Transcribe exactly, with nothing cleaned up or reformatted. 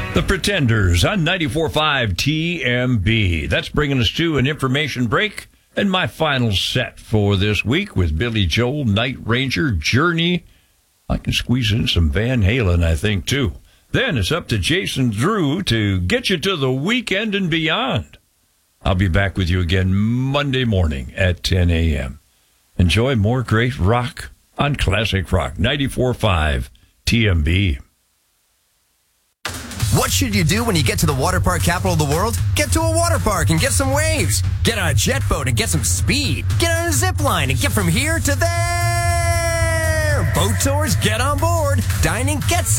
The Pretenders on ninety-four point five T M B. That's bringing us to an information break and my final set for this week with Billy Joel, Night Ranger, Journey. I can squeeze in some Van Halen, I think, too. Then it's up to Jason Drew to get you to the weekend and beyond. I'll be back with you again Monday morning at ten a.m. Enjoy more great rock on Classic Rock ninety-four point five T M B. What should you do when you get to the water park capital of the world? Get to a water park and get some waves. Get on a jet boat and get some speed. Get on a zip line and get from here to there. Boat tours, get on board. Dining, get